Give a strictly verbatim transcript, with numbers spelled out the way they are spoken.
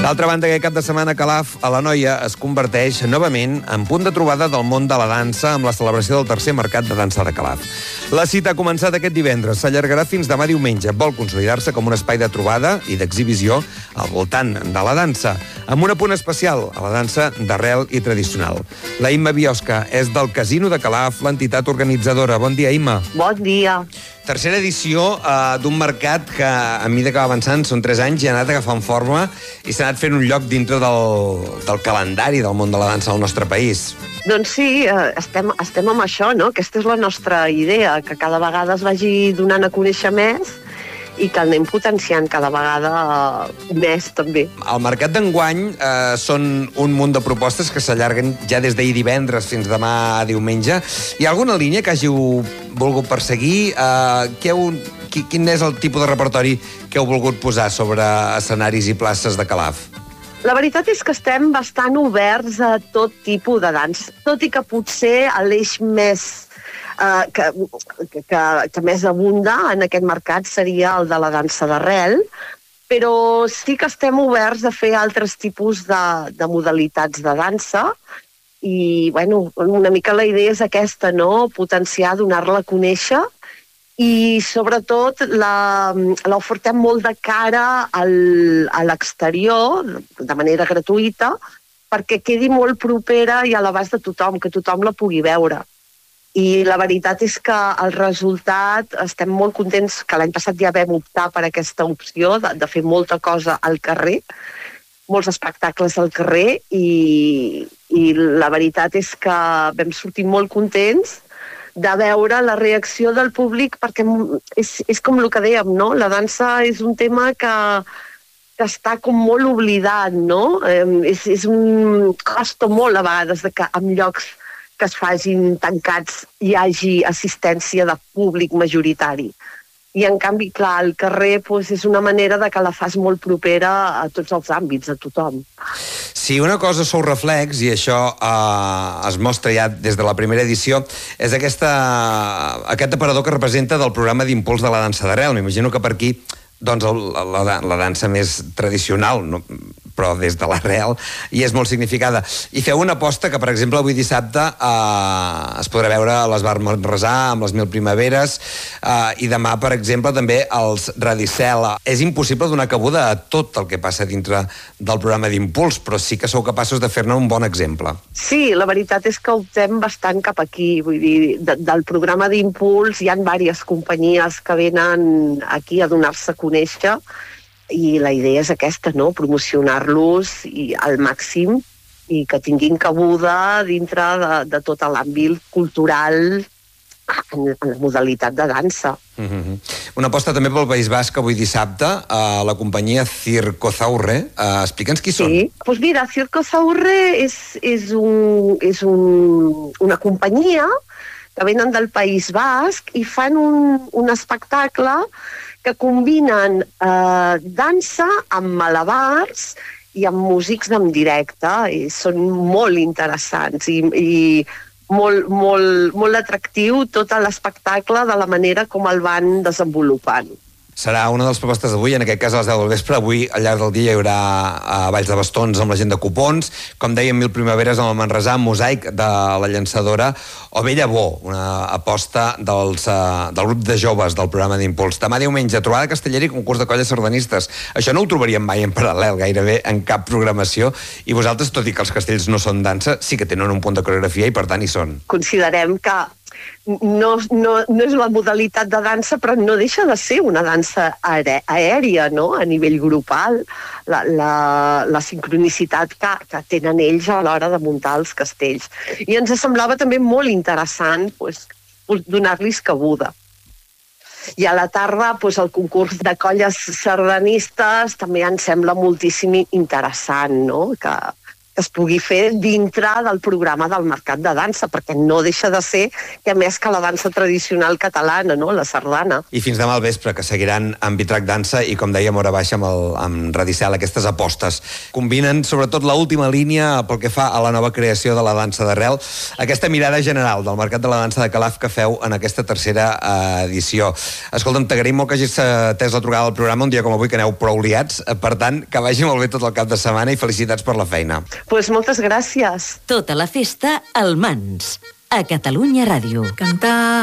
D'altra banda, aquest cap de setmana Calaf a l'Anoia es converteix novament en punt de trobada del món de la dansa amb la celebració del tercer mercat de dansa de Calaf. La cita ha començat aquest divendres, s'allargarà fins demà diumenge. Vol consolidar-se com un espai de trobada i d'exhibició al voltant de la dansa, amb un apunt especial a la dansa d'arrel i tradicional. La Imma Biosca és del Casino de Calaf, l'entitat organitzadora. Bon dia, Imma. Bon dia. Tercera edició eh, d'un mercat que, a mesura que va avançant, són tres anys i ha anat agafant forma i s'ha anat fent un lloc dintre del, del calendari del món de la dansa al nostre país. Doncs sí, eh, estem, estem amb això, no? Aquesta és la nostra idea, que cada vegada es vagi donant a conèixer més i que el anem potenciant cada vegada eh, més, també. El mercat d'enguany eh, són un munt de propostes que s'allarguen ja des d'ahir divendres fins demà diumenge. Hi ha alguna línia que hàgiu volgut perseguir? Eh, que heu, quin és el tipus de repertori que heu volgut posar sobre escenaris i places de Calaf? La veritat és que estem bastant oberts a tot tipus de dansa, tot i que potser l'eix més Uh, que, que, que més abunda en aquest mercat seria el de la dansa d'arrel, però sí que estem oberts a fer altres tipus de, de modalitats de dansa i, bueno, una mica la idea és aquesta, no? Potenciar, donar-la a conèixer i, sobretot, l'ofertem molt de cara al, a l'exterior, de manera gratuïta, perquè quedi molt propera i a l'abast de tothom, que tothom la pugui veure. I la veritat és que el resultat, estem molt contents que l'any passat ja vam optar per aquesta opció de, de fer molta cosa al carrer, molts espectacles al carrer, i, i la veritat és que vam sortir molt contents de veure la reacció del públic, perquè és, és com el que dèiem, no? La dansa és un tema que, que està com molt oblidat, no? Eh, és, és un... costa molt a vegades de que en llocs que es facin tancats hi hagi assistència de públic majoritari. I, en canvi, clar, al carrer doncs, és una manera de que la fas molt propera a tots els àmbits, a tothom. Si una cosa sou reflex, i això eh, es mostra ja des de la primera edició, és aquesta, aquest aparador que representa del programa d'impuls de la dansa d'arrel. M'imagino que per aquí doncs el, la, la dansa més tradicional, no? Però des de l'arrel, i és molt significada. I feu una aposta que, per exemple, avui dissabte eh, es podrà veure a l'Esbar Manresà, amb les Mil Primaveres, eh, i demà, per exemple, també als Radicel·la. És impossible donar cabuda a tot el que passa dintre del programa d'impuls, però sí que sou capaços de fer-ne un bon exemple. Sí, la veritat és que optem bastant cap aquí. Vull dir, de, del programa d'impuls hi ha diverses companyies que venen aquí a donar-se a conèixer, i la idea és aquesta, no? Promocionar-los i, al màxim i que tinguin cabuda dintre de, de tot l'àmbit cultural en, en la modalitat de dansa. Mm-hmm. Una aposta també pel País Basc avui dissabte a la companyia Circo Zaurre. Uh, Explica'ns qui són. Sí, doncs mira, Circo Zaurre és, és, un, és un, una companyia que venen del País Basc i fan un, un espectacle que combinen eh, dansa amb malabars i amb músics en directe, i són molt interessants i, i molt, molt, molt atractiu tot l'espectacle de la manera com el van desenvolupant. Serà una de les propostes d'avui, en aquest cas a les deu del vespre. Avui, al llarg del dia, hi haurà a Valls de Bastons amb la gent de Copons, com dèiem, Mil Primaveres amb el Manresà, Mosaic de la Llançadora, o Bella Bo, una aposta dels, uh, del grup de joves del programa d'Impuls. Demà diumenge, trobada castellera i concurs de colles sardanistes. Això no ho trobaríem mai en paral·lel, gairebé en cap programació, i vosaltres, tot i que els castells no són dansa, sí que tenen un punt de coreografia i per tant hi són. Considerem que No, no, no és la modalitat de dansa, però no deixa de ser una dansa aèria, no? A nivell grupal, la, la, la sincronicitat que, que tenen ells a l'hora de muntar els castells. I ens semblava també molt interessant pues, donar-los cabuda. I a la tarda pues, el concurs de colles sardanistes també ens sembla moltíssim interessant, no? Que que es pugui fer dintre del programa del Mercat de Dansa, perquè no deixa de ser que més que la dansa tradicional catalana, no? La sardana. I fins demà al vespre, que seguiran amb Vitrac Dansa i, com dèiem, hora baixa amb, el, amb Radicel, aquestes apostes. Combinen, sobretot, l'última línia pel que fa a la nova creació de la dansa d'arrel, aquesta mirada general del Mercat de la Dansa de Calaf que feu en aquesta tercera eh, edició. Escolta'm, t'agraïm molt que hagis atès la trucada al programa un dia com avui, que aneu prou liats. Per tant, que vagi molt bé tot el cap de setmana i felicitats per la feina. Pues moltes gràcies. Tota la festa al Mans, a Catalunya Ràdio. Cantar